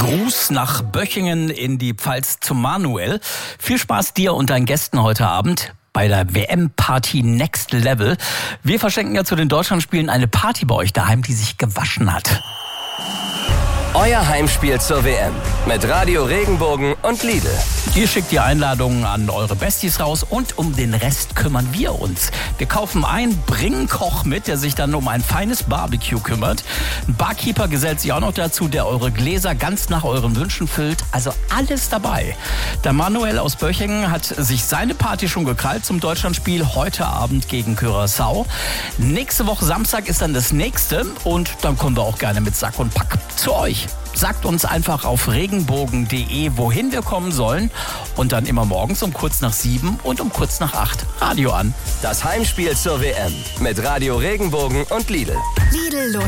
Gruß nach Böchingen in die Pfalz zu Manuel. Viel Spaß dir und deinen Gästen heute Abend bei der WM-Party Next Level. Wir verschenken ja zu den Deutschlandspielen eine Party bei euch daheim, die sich gewaschen hat. Euer Heimspiel zur WM mit Radio Regenbogen und Lidl. Ihr schickt die Einladungen an eure Besties raus und um den Rest kümmern wir uns. Wir kaufen ein, bringen Koch mit, der sich dann um ein feines Barbecue kümmert. Ein Barkeeper gesellt sich auch noch dazu, der eure Gläser ganz nach euren Wünschen füllt. Also alles dabei. Der Manuel aus Böchingen hat sich seine Party schon gekrallt zum Deutschlandspiel heute Abend gegen Curaçao. Nächste Woche Samstag ist dann das nächste und dann kommen wir auch gerne mit Sack und Pack zu euch. Sagt uns einfach auf regenbogen.de, wohin wir kommen sollen und dann immer morgens um kurz nach 7 und um kurz nach 8 Radio an. Das Heimspiel zur WM mit Radio Regenbogen und Lidl. Lidl Lunch.